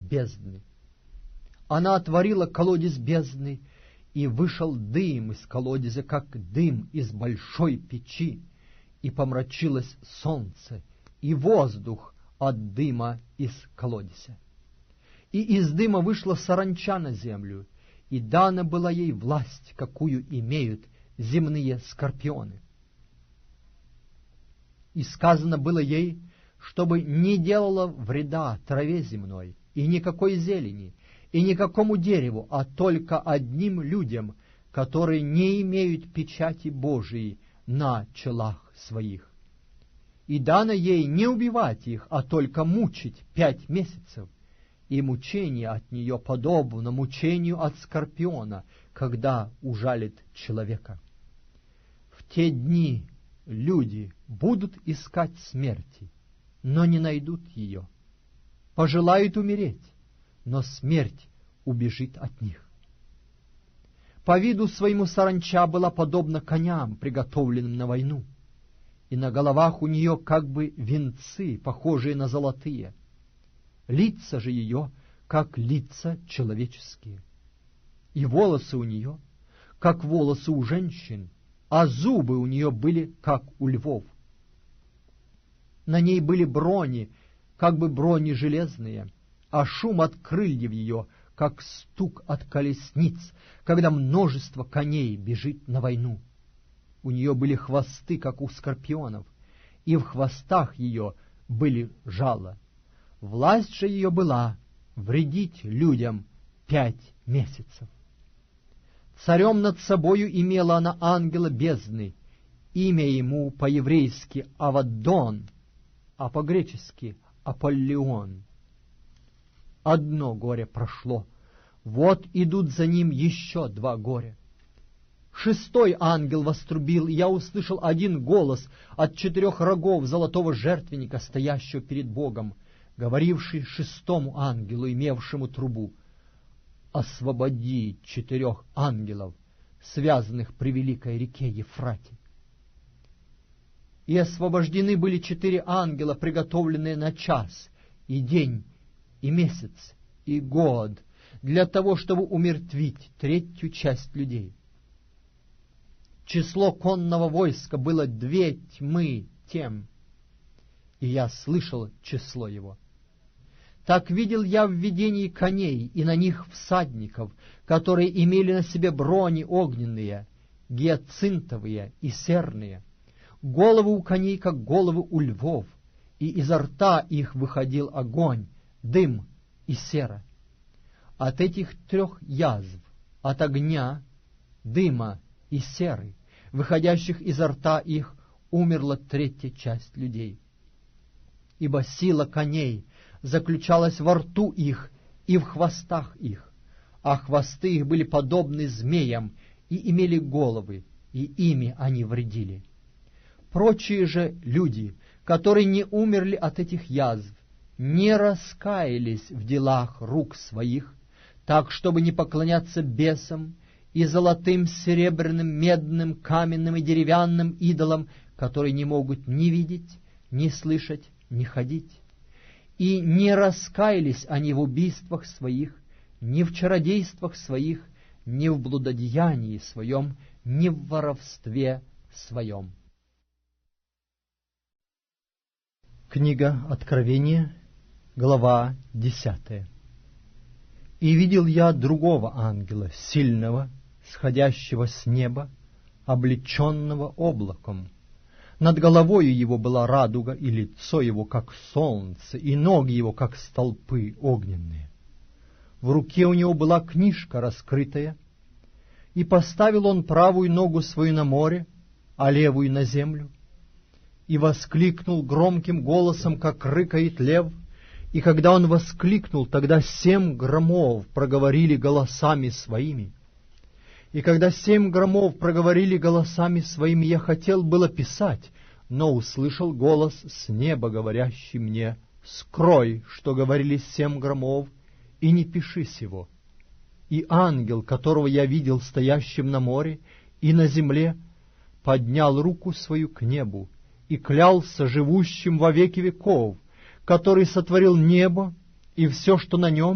бездны. Она отворила колодец бездны, и вышел дым из колодезя, как дым из большой печи, и помрачилось солнце, и воздух от дыма из колодезя. И из дыма вышла саранча на землю, и дана была ей власть, какую имеют земные скорпионы. И сказано было ей, чтобы не делала вреда траве земной, и никакой зелени, и никакому дереву, а только одним людям, которые не имеют печати Божией на челах своих. И дано ей не убивать их, а только мучить 5 месяцев, и мучение от нее подобно мучению от скорпиона, когда ужалит человека. В те дни люди будут искать смерти, но не найдут ее. Пожелают умереть, но смерть убежит от них. По виду своему саранча была подобна коням, приготовленным на войну, и на головах у нее как бы венцы, похожие на золотые. Лица же ее, как лица человеческие, и волосы у нее, как волосы у женщин, а зубы у нее были, как у львов. На ней были брони, как бы брони железные, а шум от крыльев ее, как стук от колесниц, когда множество коней бежит на войну. У нее были хвосты, как у скорпионов, и в хвостах ее были жала. Власть же ее была вредить людям 5 месяцев. Царем над собою имела она ангела бездны, имя ему по-еврейски Аваддон, а по-гречески Аполлион. Одно горе прошло, вот идут за ним еще 2 горя. 6-й ангел вострубил, и я услышал один голос от 4 рогов золотого жертвенника, стоящего перед Богом, говоривший 6-му ангелу, имевшему трубу: «Освободи 4 ангелов, связанных при великой реке Ефрате». И освобождены были 4 ангела, приготовленные на час, и день, и месяц, и год, для того, чтобы умертвить 3-ю часть людей. Число конного войска было 2 тьмы тем, и я слышал число его. Так видел я в видении коней, и на них всадников, которые имели на себе брони огненные, гиацинтовые и серные. Головы у коней, как головы у львов, и изо рта их выходил огонь, дым и сера. От этих 3 язв, от огня, дыма и серы, выходящих изо рта их, умерла 3-я часть людей. Ибо сила коней заключалась во рту их и в хвостах их, а хвосты их были подобны змеям и имели головы, и ими они вредили. Прочие же люди, которые не умерли от этих язв, не раскаялись в делах рук своих, так, чтобы не поклоняться бесам и золотым, серебряным, медным, каменным и деревянным идолам, которые не могут ни видеть, ни слышать, ни ходить. И не раскаялись они в убийствах своих, ни в чародействах своих, ни в блудодеянии своем, ни в воровстве своем. Книга Откровения, глава 10. «И видел я другого ангела, сильного, сходящего с неба, облеченного облаком. Над головою его была радуга, и лицо его, как солнце, и ноги его, как столпы огненные. В руке у него была книжка раскрытая, и поставил он правую ногу свою на море, а левую на землю, и воскликнул громким голосом, как рыкает лев. И когда он воскликнул, тогда 7 громов проговорили голосами своими. И когда 7 громов проговорили голосами своими, я хотел было писать, но услышал голос с неба, говорящий мне: «Скрой, что говорили 7 громов, и не пиши сего». И ангел, которого я видел стоящим на море и на земле, поднял руку свою к небу и клялся живущим во веки веков, который сотворил небо и все, что на нем,